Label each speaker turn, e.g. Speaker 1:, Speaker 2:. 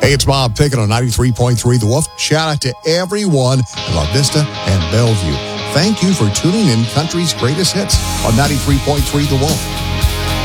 Speaker 1: Hey, it's Bob Pickett on 93.3 The Wolf. Shout out to everyone in La Vista and Bellevue. Thank you for tuning in Country's Greatest Hits on 93.3 The Wolf.